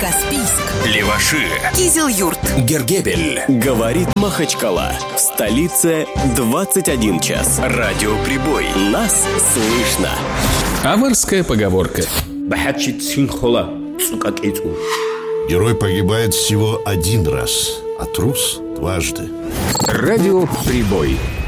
Каспийск, Леваши, Кизил-Юрт, Гергебель. Говорит Махачкала. В столице 21 час. Радиоприбой. Нас слышно. Аварская поговорка. Герой погибает всего один раз, а трус дважды. Радиоприбой.